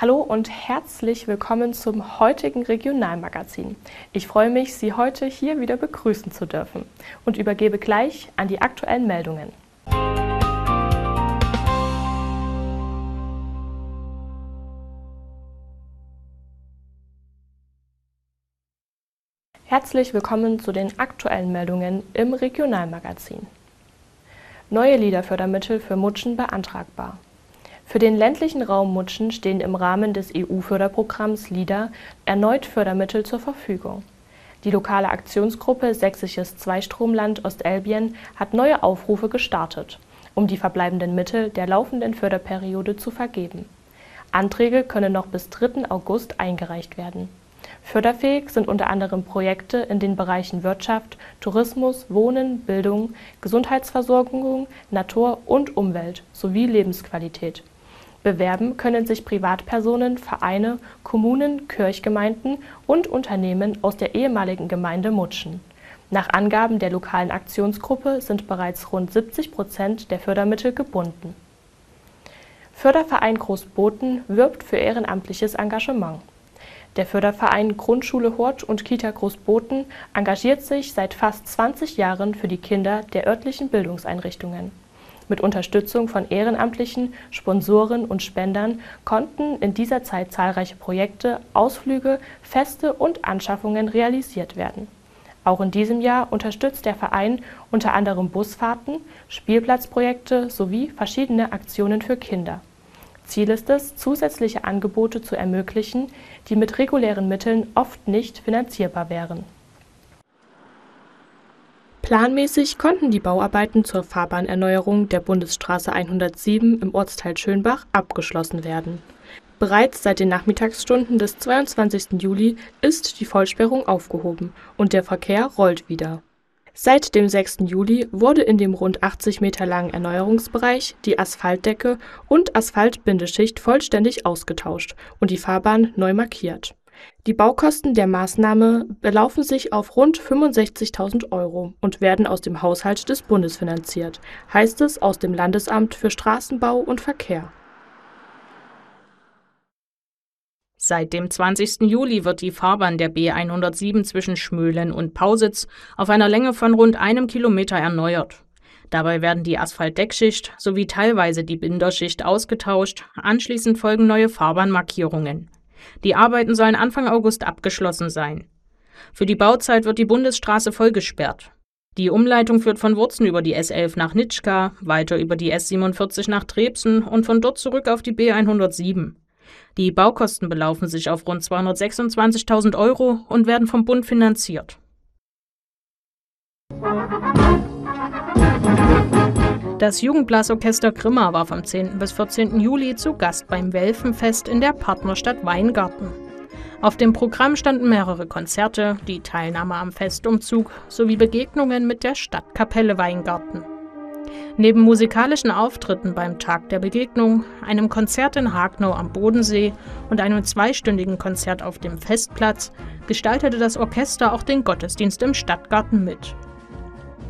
Hallo und herzlich willkommen zum heutigen Regionalmagazin. Ich freue mich, Sie heute hier wieder begrüßen zu dürfen und übergebe gleich an die aktuellen Meldungen. Herzlich willkommen zu den aktuellen Meldungen im Regionalmagazin. Neue LEADER-Fördermittel für Mutschen beantragbar. Für den ländlichen Raum Mutschen stehen im Rahmen des EU-Förderprogramms LEADER erneut Fördermittel zur Verfügung. Die lokale Aktionsgruppe Sächsisches Zweistromland Ostelbien hat neue Aufrufe gestartet, um die verbleibenden Mittel der laufenden Förderperiode zu vergeben. Anträge können noch bis 3. August eingereicht werden. Förderfähig sind unter anderem Projekte in den Bereichen Wirtschaft, Tourismus, Wohnen, Bildung, Gesundheitsversorgung, Natur und Umwelt sowie Lebensqualität. Bewerben können sich Privatpersonen, Vereine, Kommunen, Kirchgemeinden und Unternehmen aus der ehemaligen Gemeinde Mutschen. Nach Angaben der lokalen Aktionsgruppe sind bereits rund 70% der Fördermittel gebunden. Förderverein Großboten wirbt für ehrenamtliches Engagement. Der Förderverein Grundschule Hort und Kita Großboten engagiert sich seit fast 20 Jahren für die Kinder der örtlichen Bildungseinrichtungen. Mit Unterstützung von Ehrenamtlichen, Sponsoren und Spendern konnten in dieser Zeit zahlreiche Projekte, Ausflüge, Feste und Anschaffungen realisiert werden. Auch in diesem Jahr unterstützt der Verein unter anderem Busfahrten, Spielplatzprojekte sowie verschiedene Aktionen für Kinder. Ziel ist es, zusätzliche Angebote zu ermöglichen, die mit regulären Mitteln oft nicht finanzierbar wären. Planmäßig konnten die Bauarbeiten zur Fahrbahnerneuerung der Bundesstraße 107 im Ortsteil Schönbach abgeschlossen werden. Bereits seit den Nachmittagsstunden des 22. Juli ist die Vollsperrung aufgehoben und der Verkehr rollt wieder. Seit dem 6. Juli wurde in dem rund 80 Meter langen Erneuerungsbereich die Asphaltdecke und Asphaltbindeschicht vollständig ausgetauscht und die Fahrbahn neu markiert. Die Baukosten der Maßnahme belaufen sich auf rund 65.000 € und werden aus dem Haushalt des Bundes finanziert, heißt es aus dem Landesamt für Straßenbau und Verkehr. Seit dem 20. Juli wird die Fahrbahn der B107 zwischen Schmölen und Pausitz auf einer Länge von rund 1 Kilometer erneuert. Dabei werden die Asphaltdeckschicht sowie teilweise die Binderschicht ausgetauscht, anschließend folgen neue Fahrbahnmarkierungen. Die Arbeiten sollen Anfang August abgeschlossen sein. Für die Bauzeit wird die Bundesstraße voll gesperrt. Die Umleitung führt von Wurzen über die S11 nach Nitschka, weiter über die S47 nach Trebsen und von dort zurück auf die B107. Die Baukosten belaufen sich auf rund 226.000 € und werden vom Bund finanziert. Das Jugendblasorchester Grimma war vom 10. bis 14. Juli zu Gast beim Welfenfest in der Partnerstadt Weingarten. Auf dem Programm standen mehrere Konzerte, die Teilnahme am Festumzug sowie Begegnungen mit der Stadtkapelle Weingarten. Neben musikalischen Auftritten beim Tag der Begegnung, einem Konzert in Hagnau am Bodensee und einem 2-stündigen Konzert auf dem Festplatz gestaltete das Orchester auch den Gottesdienst im Stadtgarten mit.